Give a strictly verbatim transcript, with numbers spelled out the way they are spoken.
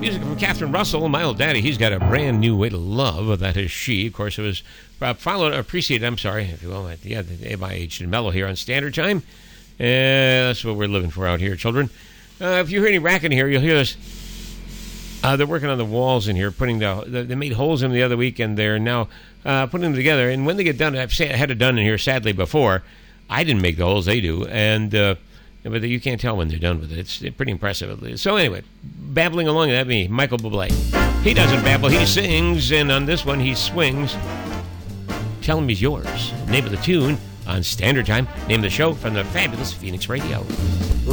music from Catherine Russell. My old daddy, he's got a brand new way to love. That is she. Of course, it was uh, followed, or preceded, I'm sorry, if you will. At, yeah, the A I H and Mellow here on Standard Time. Uh, that's what we're living for out here, children. Uh, if you hear any racket here, you'll hear this. Uh, they're working on the walls in here, putting the, the they made holes in them the other week, and they're now uh, putting them together. And when they get done, I've had it done in here, sadly, before. I didn't make the holes, they do. And... Uh, But you can't tell when they're done with it. It's pretty impressive. So anyway, babbling along, that'd be Michael Bublé. He doesn't babble, he sings, and on this one he swings. Tell him he's yours. Name of the tune on Standard Time. Name of the show from the fabulous Phoenix Radio.